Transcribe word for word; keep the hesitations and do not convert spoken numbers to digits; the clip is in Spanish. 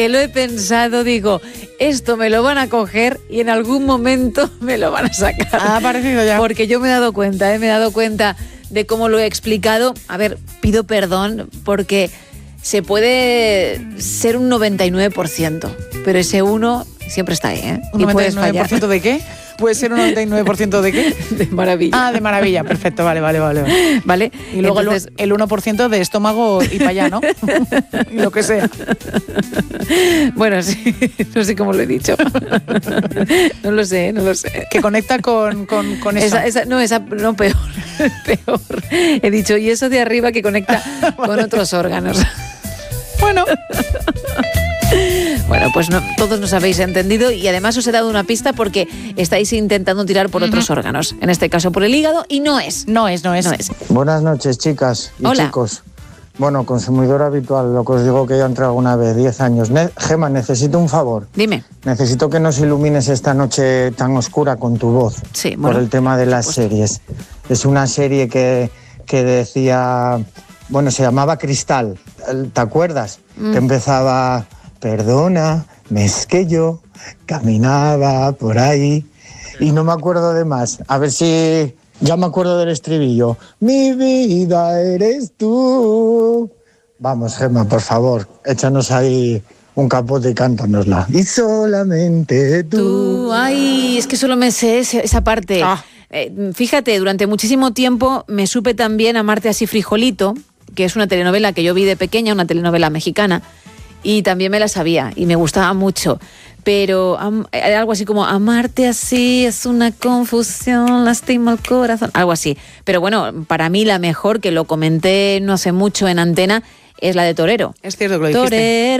Lo he pensado, digo, esto me lo van a coger y en algún momento me lo van a sacar. Ha aparecido ya. Porque yo me he dado cuenta, ¿eh? me he dado cuenta de cómo lo he explicado. A ver, pido perdón porque se puede ser un noventa y nueve por ciento, pero ese uno siempre está ahí, ¿eh? ¿Un noventa y nueve por ciento de qué? ¿Puede ser un noventa y nueve por ciento de qué? De maravilla. Ah, de maravilla, perfecto, vale, vale, vale. ¿Vale? Y luego entonces, el uno por ciento de estómago y para allá, ¿no? Y lo que sea. Bueno, sí, no sé cómo lo he dicho. No lo sé, no lo sé. Que conecta con, con, con eso. Esa, esa, no, esa, no, peor, peor. He dicho, y eso de arriba que conecta con otros órganos. Bueno. Bueno, pues no, todos nos habéis entendido y además os he dado una pista porque estáis intentando tirar por uh-huh. otros órganos, en este caso por el hígado, y no es. No es, no es. No es. Buenas noches, chicas y Hola. chicos. Bueno, consumidor habitual, lo que os digo que yo entré alguna vez, diez años. Ne- Gema, necesito un favor. Dime. Necesito que nos ilumines esta noche tan oscura con tu voz. Sí, bueno, por el tema de las series. Es una serie que, que decía... Bueno, se llamaba Cristal. ¿Te acuerdas? Mm. Que empezaba... Perdona, me es que yo caminaba por ahí y no me acuerdo de más. A ver si ya me acuerdo del estribillo. Mi vida eres tú. Vamos, Gemma, por favor, échanos ahí un capote y cántanosla. Y solamente tú. Tú, ay, es que solo me sé esa parte. Ah. Eh, fíjate, durante muchísimo tiempo me supe también Amarte así frijolito, que es una telenovela que yo vi de pequeña, una telenovela mexicana. Y también me la sabía y me gustaba mucho. Pero um, algo así como amarte así es una confusión, lastima el corazón, algo así. Pero bueno, para mí la mejor, que lo comenté no hace mucho en Antena, es la de Torero. Es cierto que lo dijiste. Torero.